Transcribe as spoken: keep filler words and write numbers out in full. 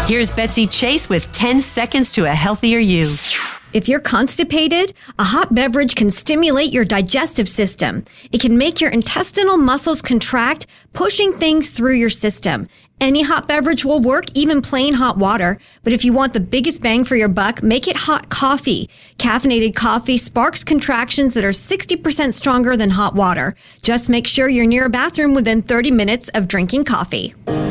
Here's Betsy Chase with ten seconds to a healthier you. If you're constipated, a hot beverage can stimulate your digestive system. It can make your intestinal muscles contract, pushing things through your system. Any hot beverage will work, even plain hot water. But if you want the biggest bang for your buck, make it hot coffee. Caffeinated coffee sparks contractions that are sixty percent stronger than hot water. Just make sure you're near a bathroom within thirty minutes of drinking coffee.